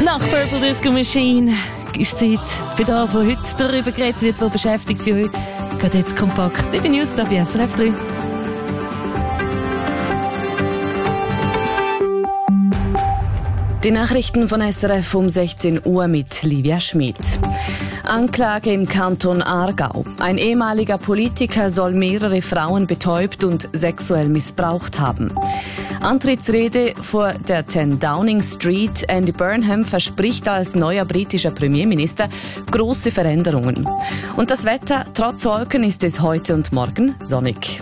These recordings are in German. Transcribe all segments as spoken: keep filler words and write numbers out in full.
Nach Purple Disco Machine ist Zeit für das, was heute darüber geredet wird, was beschäftigt für heute. Geht jetzt kompakt in die News da bei S R F drei. Die Nachrichten von S R F um sechzehn Uhr mit Livia Schmid. Anklage im Kanton Aargau. Ein ehemaliger Politiker soll mehrere Frauen betäubt und sexuell missbraucht haben. Antrittsrede vor der zehn Downing Street. Andy Burnham verspricht als neuer britischer Premierminister große Veränderungen. Und das Wetter, trotz Wolken ist es heute und morgen sonnig.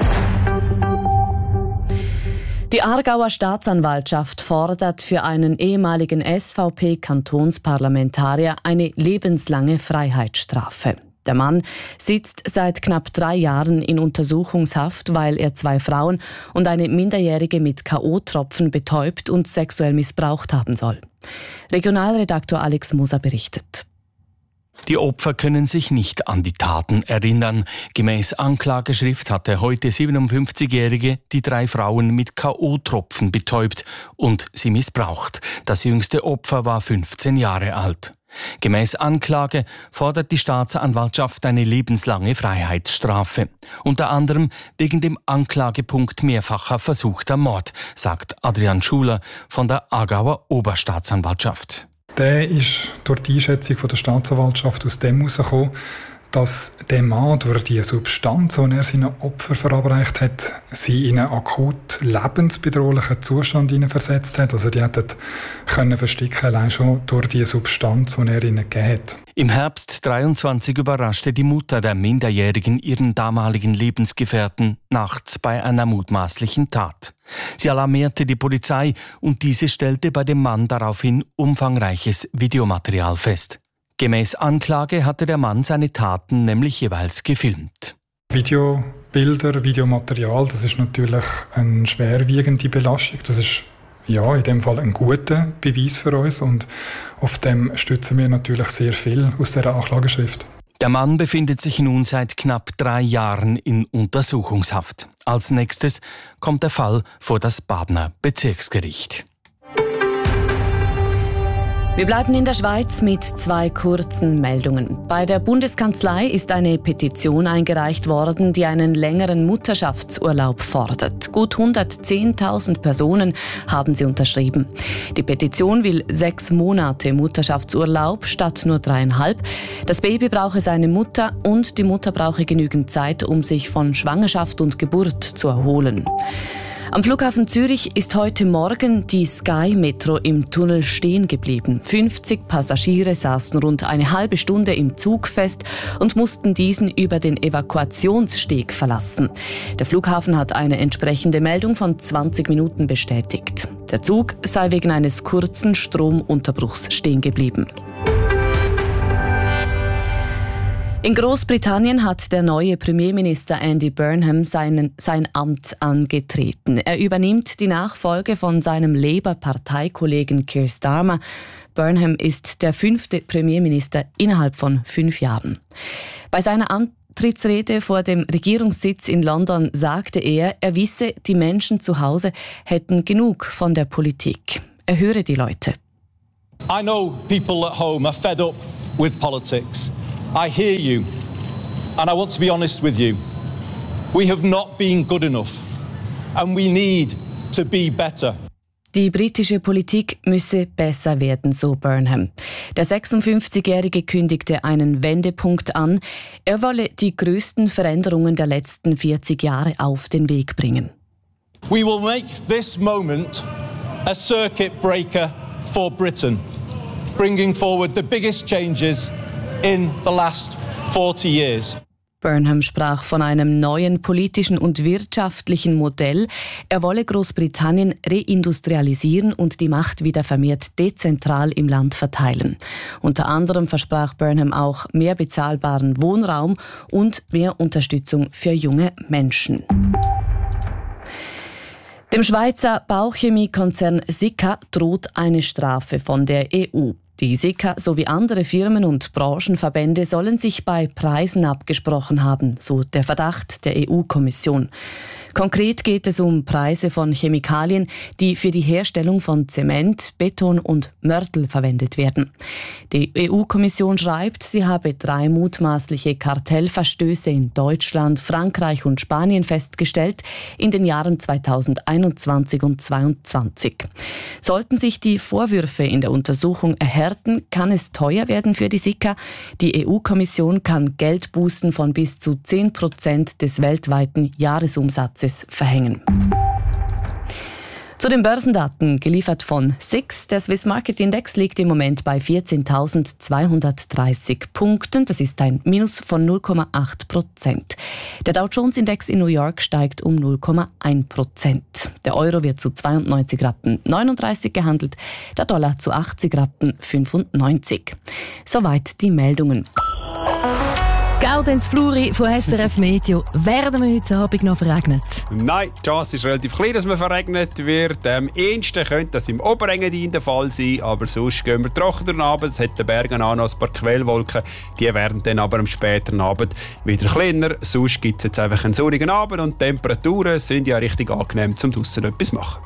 Die Aargauer Staatsanwaltschaft fordert für einen ehemaligen S V P-Kantonsparlamentarier eine lebenslange Freiheitsstrafe. Der Mann sitzt seit knapp drei Jahren in Untersuchungshaft, weil er zwei Frauen und eine Minderjährige mit K O-Tropfen betäubt und sexuell missbraucht haben soll. Regionalredaktor Alex Moser berichtet. Die Opfer können sich nicht an die Taten erinnern. Gemäß Anklageschrift hat der heute siebenundfünfzigjährige die drei Frauen mit K O-Tropfen betäubt und sie missbraucht. Das jüngste Opfer war fünfzehn Jahre alt. Gemäß Anklage fordert die Staatsanwaltschaft eine lebenslange Freiheitsstrafe. Unter anderem wegen dem Anklagepunkt mehrfacher versuchter Mord, sagt Adrian Schuler von der Aargauer Oberstaatsanwaltschaft. Der ist durch die Einschätzung von der Staatsanwaltschaft aus dem herausgekommen, dass der Mann durch die Substanz, die er seinen Opfern verabreicht hat, sie in einen akut lebensbedrohlichen Zustand versetzt hat. Also die hätten können verstecken, allein schon durch die Substanz, die er ihnen gegeben hat. Im Herbst dreiundzwanzig überraschte die Mutter der Minderjährigen ihren damaligen Lebensgefährten nachts bei einer mutmaßlichen Tat. Sie alarmierte die Polizei und diese stellte bei dem Mann daraufhin umfangreiches Videomaterial fest. Gemäß Anklage hatte der Mann seine Taten nämlich jeweils gefilmt. Videobilder, Videomaterial, das ist natürlich eine schwerwiegende Belastung. Das ist ja in dem Fall ein guter Beweis für uns und auf dem stützen wir natürlich sehr viel aus dieser Anklageschrift. Der Mann befindet sich nun seit knapp drei Jahren in Untersuchungshaft. Als nächstes kommt der Fall vor das Badener Bezirksgericht. Wir bleiben in der Schweiz mit zwei kurzen Meldungen. Bei der Bundeskanzlei ist eine Petition eingereicht worden, die einen längeren Mutterschaftsurlaub fordert. Gut hundertzehntausend Personen haben sie unterschrieben. Die Petition will sechs Monate Mutterschaftsurlaub statt nur dreieinhalb. Das Baby brauche seine Mutter und die Mutter brauche genügend Zeit, um sich von Schwangerschaft und Geburt zu erholen. Am Flughafen Zürich ist heute Morgen die Sky Metro im Tunnel stehen geblieben. fünfzig Passagiere saßen rund eine halbe Stunde im Zug fest und mussten diesen über den Evakuationssteg verlassen. Der Flughafen hat eine entsprechende Meldung von zwanzig Minuten bestätigt. Der Zug sei wegen eines kurzen Stromunterbruchs stehen geblieben. In Großbritannien hat der neue Premierminister Andy Burnham seinen, sein Amt angetreten. Er übernimmt die Nachfolge von seinem Labour-Parteikollegen Keir Starmer. Burnham ist der fünfte Premierminister innerhalb von fünf Jahren. Bei seiner Antrittsrede vor dem Regierungssitz in London sagte er, er wisse, die Menschen zu Hause hätten genug von der Politik. Er höre die Leute. I know people at home are fed up with politics. I hear you, and I want to be honest with you. We have not been good enough, and we need to be better. Die britische Politik müsse besser werden, so Burnham. Der sechsundfünfzigjährige kündigte einen Wendepunkt an. Er wolle die größten Veränderungen der letzten vierzig Jahre auf den Weg bringen. We will make this moment a circuit breaker for Britain, bringing forward the biggest changes in the last forty years. Burnham sprach von einem neuen politischen und wirtschaftlichen Modell. Er wolle Großbritannien reindustrialisieren und die Macht wieder vermehrt dezentral im Land verteilen. Unter anderem versprach Burnham auch mehr bezahlbaren Wohnraum und mehr Unterstützung für junge Menschen. Dem Schweizer Bauchemiekonzern Sika droht eine Strafe von der E U. Die Sika sowie andere Firmen und Branchenverbände sollen sich bei Preisen abgesprochen haben, so der Verdacht der E U-Kommission. Konkret geht es um Preise von Chemikalien, die für die Herstellung von Zement, Beton und Mörtel verwendet werden. Die E U-Kommission schreibt, sie habe drei mutmaßliche Kartellverstöße in Deutschland, Frankreich und Spanien festgestellt in den Jahren zweitausendeinundzwanzig und zweitausendzweiundzwanzig. Sollten sich die Vorwürfe in der Untersuchung erhärten, kann es teuer werden für die Sika. Die E U-Kommission kann Geldbußen von bis zu zehn Prozent des weltweiten Jahresumsatzes verhängen. Zu den Börsendaten, geliefert von S I X. Der Swiss Market Index liegt im Moment bei vierzehntausendzweihundertdreißig Punkten. Das ist ein Minus von null Komma acht Prozent. Der Dow Jones Index in New York steigt um null Komma eins Prozent. Der Euro wird zu zweiundneunzig Rappen neununddreißig gehandelt, der Dollar zu achtzig Rappen fünfundneunzig. Soweit die Meldungen. Gaudenz Fluri von S R F Meteo. Werden wir heute Abend noch verregnet? Nein, die Chance ist relativ klein, dass man verregnet wird. Am ehesten könnte das im Oberengadin der Fall sein, aber sonst gehen wir trocken durch den Abend. Es hat den Bergen auch noch ein paar Quellwolken. Die werden dann aber am späteren Abend wieder kleiner. Sonst gibt es jetzt einfach einen sonnigen Abend und die Temperaturen sind ja richtig angenehm, um draussen etwas zu machen.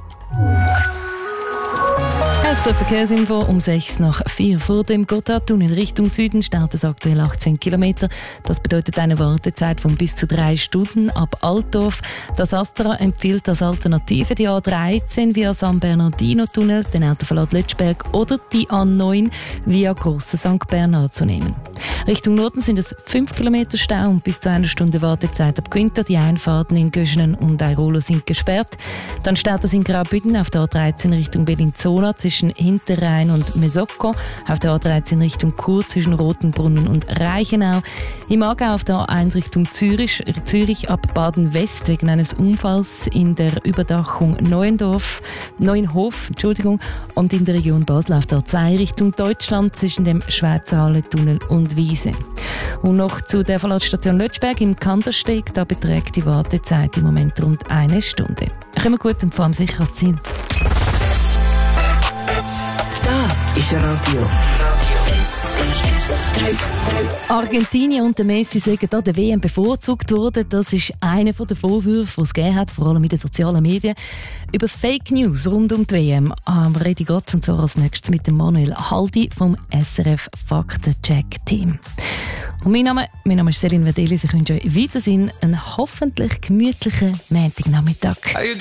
S R F Verkehrsinfo um sechs nach vier. Vor dem Gotthardtunnel Richtung Süden steht es aktuell achtzehn Kilometer. Das bedeutet eine Wartezeit von bis zu drei Stunden ab Altdorf. Das Astra empfiehlt als Alternative die A dreizehn via San Bernardino-Tunnel, den Autoverlad Lötschberg oder die A neun via Grosse Sankt Bernhard zu nehmen. Richtung Norden sind es fünf Kilometer Stau und bis zu einer Stunde Wartezeit ab Günther. Die Einfahrten in Göschenen und Airolo sind gesperrt. Dann steht es in Graubünden auf der A dreizehn Richtung Bellinzona zwischen Hinterrhein und Mesocco, auf der A dreizehn Richtung Chur zwischen Rotenbrunnen und Reichenau, im Aargau auf der A eins Richtung Zürich, Zürich ab Baden-West wegen eines Unfalls in der Überdachung Neuendorf, Neuenhof, Entschuldigung, und in der Region Basel auf der A zwei Richtung Deutschland zwischen dem Schweizerhalle-Tunnel und Wiese. Und noch zu der Verladestation Lötschberg im Kandersteg, da beträgt die Wartezeit im Moment rund eine Stunde. Kommen wir gut und fahren sicher ans Ziel. Das ist Radio S R F. Argentinien und der Messi sagen da der W M bevorzugt worden. Das ist einer der Vorwürfe, die es gegeben hat, vor allem in den sozialen Medien. Über Fake News rund um die W M ähm, rede ich Gott und so als nächstes mit dem Manuel Haldi vom S R F Faktencheck-Team. Und mein Name, mein Name ist Céline Verdelis. Ich wünsche euch weiterhin einen hoffentlich gemütlichen Montagnachmittag.